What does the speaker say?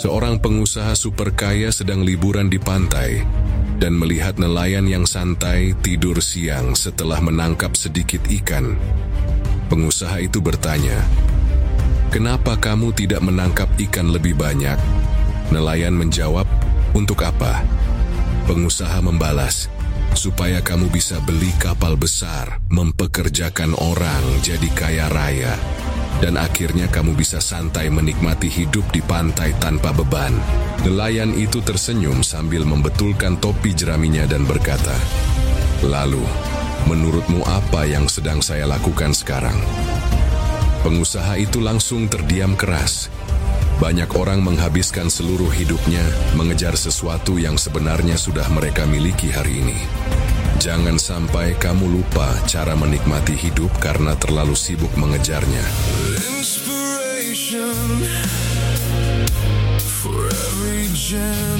Seorang pengusaha super kaya sedang liburan di pantai dan melihat nelayan yang santai tidur siang setelah menangkap sedikit ikan. Pengusaha itu bertanya, "Kenapa kamu tidak menangkap ikan lebih banyak?" Nelayan menjawab, "Untuk apa?" Pengusaha membalas, "Supaya kamu bisa beli kapal besar, mempekerjakan orang jadi kaya raya, dan akhirnya kamu bisa santai menikmati hidup di pantai tanpa beban." Nelayan itu tersenyum sambil membetulkan topi jeraminya dan berkata, "Lalu, menurutmu apa yang sedang saya lakukan sekarang?" Pengusaha itu langsung terdiam keras. Banyak orang menghabiskan seluruh hidupnya mengejar sesuatu yang sebenarnya sudah mereka miliki hari ini. Jangan sampai kamu lupa cara menikmati hidup karena terlalu sibuk mengejarnya. Inspiration for every generation.